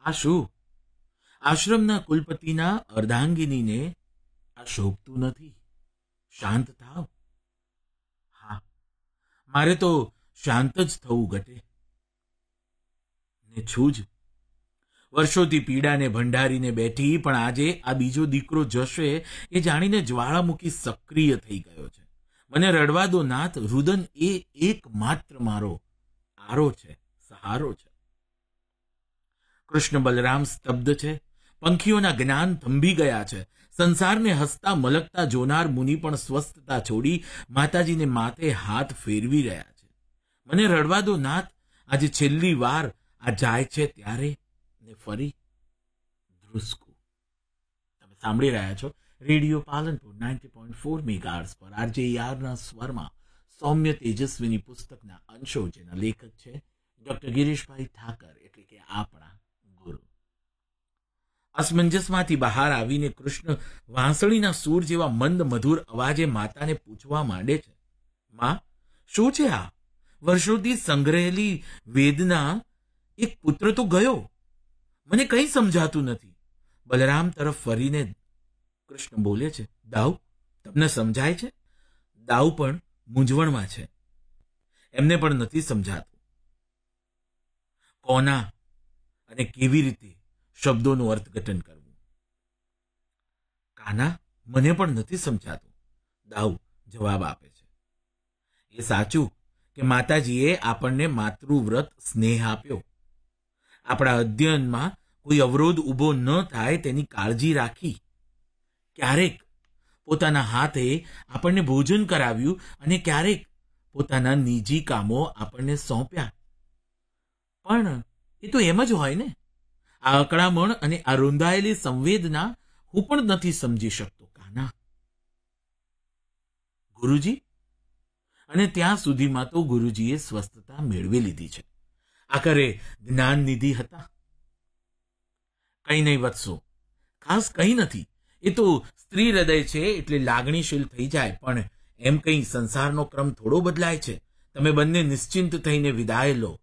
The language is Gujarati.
આ શું? આશ્રમના કુલપતિના અર્ધાંગિનીને આ શોભતું નથી. શાંત થાવ. હા, મારે તો શાંત જ થવું ઘટે ને છું જ. વર્ષોથી પીડાને ભંડારીને બેઠી, પણ આજે આ બીજો દીકરો જશે એ જાણીને જ્વાળામુખી સક્રિય થઈ ગયો છે. મને રડવા દો નાથ. રુદન એ એકમાત્ર મારો આરો છે, સહારો છે. કૃષ્ણ બલરામ સ્તબ્ધ છે. પંખીઓના જ્ઞાન થંભી ગયા છે. સંસારને હસતા મલકતા જોનાર મુનિ પણ સ્વસ્થતા છોડી માતાજીને માથે હાથ ફેરવી રહ્યા છે. મને રડવા દો નાથ. આજે છેલ્લી વાર આ જાય છે ત્યારે ને ફરી ધ્રુસકું. તમે સાંભળી રહ્યા છો રેડિયો પાલનપુર 90.4 મેગાહર્ટ્ઝ પર આરજે યારના સ્વરમાં સૌમ્ય તેજસ્વીની પુસ્તકના અંશો, જેના લેખક છે ડોક્ટર ગિરીશભાઈ ઠાકર, એટલે કે આપણા ગુરુ. અસમંજસમાંથી બહાર આવીને કૃષ્ણ વાંસળીના સૂર જેવા મંદ મધુર અવાજે માતાને પૂછવા માંડે છે, માં, શું છે આ? વર્ષોથી સંગ્રહેલી વેદના. એક પુત્ર તો ગયો, મને કંઈ સમજાતું નથી. બલરામ તરફ ફરીને કૃષ્ણ બોલે છે, દાઉ, તમને સમજાય છે? દાઉ પણ મૂંઝવણમાં છે. એમને પણ નથી સમજાતું કોના અને કેવી રીતે શબ્દોનું અર્થઘટન કરવું. કાના, મને પણ નથી સમજાતું, દાઉ જવાબ આપે છે. એ સાચું કે માતાજીએ આપણને માતૃવ્રત સ્નેહ આપ્યો. આપણા અધ્યયનમાં કોઈ અવરોધ ઊભો ન થાય તેની કાળજી રાખી. ક્યારેક પોતાના હાથે આપણને ભોજન કરાવ્યું અને ક્યારેક પોતાના નિજી કામો આપણને સોંપ્યા. પણ એ તો એમ જ હોય ને. આ અકળામણ અને આ રૂંધાયેલી સંવેદના હું પણ નથી સમજી શકતો કાના. ગુરુજી? અને ત્યાં સુધીમાં તો ગુરુજીએ સ્વસ્થતા મેળવી લીધી છે. આખરે જ્ઞાન નિધિ હતા. કંઈ નહીં વત્સો, ખાસ કંઈ નથી. એ તો સ્ત્રી હૃદય છે એટલે લાગણીશીલ થઈ જાય, પણ એમ કંઈ સંસારનો ક્રમ થોડો બદલાય છે. તમે બંને નિશ્ચિંત થઈને વિદાય લો.